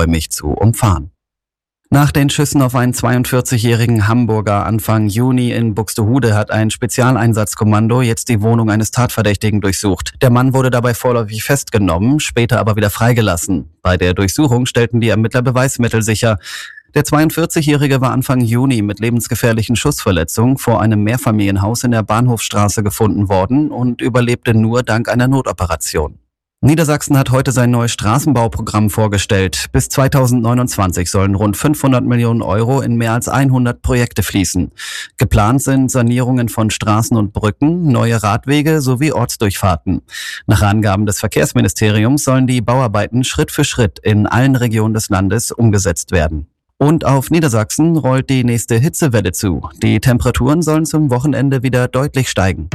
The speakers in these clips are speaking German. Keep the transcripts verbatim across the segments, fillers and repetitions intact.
weiträumig zu umfahren. Nach den Schüssen auf einen zweiundvierzigjährigen Hamburger Anfang Juni in Buxtehude hat ein Spezialeinsatzkommando jetzt die Wohnung eines Tatverdächtigen durchsucht. Der Mann wurde dabei vorläufig festgenommen, später aber wieder freigelassen. Bei der Durchsuchung stellten die Ermittler Beweismittel sicher. Der zweiundvierzigjährige war Anfang Juni mit lebensgefährlichen Schussverletzungen vor einem Mehrfamilienhaus in der Bahnhofstraße gefunden worden und überlebte nur dank einer Notoperation. Niedersachsen hat heute sein neues Straßenbauprogramm vorgestellt. Bis zweitausendneunundzwanzig sollen rund fünfhundert Millionen Euro in mehr als hundert Projekte fließen. Geplant sind Sanierungen von Straßen und Brücken, neue Radwege sowie Ortsdurchfahrten. Nach Angaben des Verkehrsministeriums sollen die Bauarbeiten Schritt für Schritt in allen Regionen des Landes umgesetzt werden. Und auf Niedersachsen rollt die nächste Hitzewelle zu. Die Temperaturen sollen zum Wochenende wieder deutlich steigen.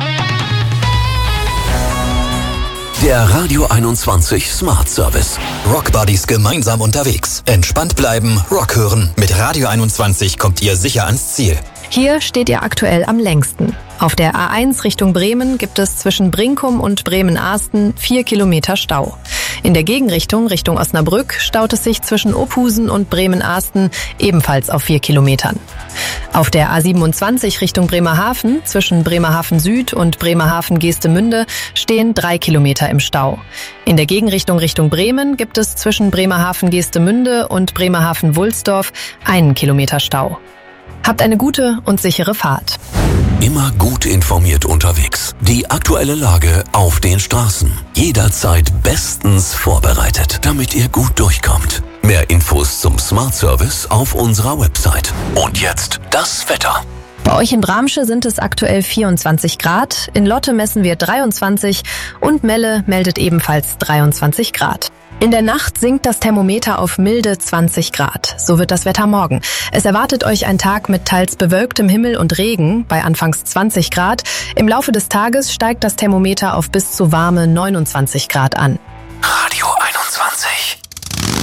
Der Radio einundzwanzig Smart Service. Rock Buddies gemeinsam unterwegs. Entspannt bleiben, Rock hören. Mit Radio einundzwanzig kommt ihr sicher ans Ziel. Hier steht ihr aktuell am längsten. Auf der A eins Richtung Bremen gibt es zwischen Brinkum und Bremen-Ahsten vier Kilometer Stau. In der Gegenrichtung, Richtung Osnabrück, staut es sich zwischen Ophusen und Bremen-Ahsten ebenfalls auf vier Kilometern. Auf der A siebenundzwanzig Richtung Bremerhaven, zwischen Bremerhaven Süd und Bremerhaven-Geestemünde, stehen drei Kilometer im Stau. In der Gegenrichtung Richtung Bremen gibt es zwischen Bremerhaven-Geestemünde und Bremerhaven-Wulsdorf einen Kilometer Stau. Habt eine gute und sichere Fahrt. Immer gut informiert unterwegs. Die aktuelle Lage auf den Straßen. Jederzeit bestens vorbereitet, damit ihr gut durchkommt. Mehr Infos zum Smart Service auf unserer Website. Und jetzt das Wetter. Bei euch in Bramsche sind es aktuell vierundzwanzig Grad, in Lotte messen wir dreiundzwanzig und Melle meldet ebenfalls dreiundzwanzig Grad. In der Nacht sinkt das Thermometer auf milde zwanzig Grad. So wird das Wetter morgen. Es erwartet euch ein Tag mit teils bewölktem Himmel und Regen bei anfangs zwanzig Grad. Im Laufe des Tages steigt das Thermometer auf bis zu warme neunundzwanzig Grad an.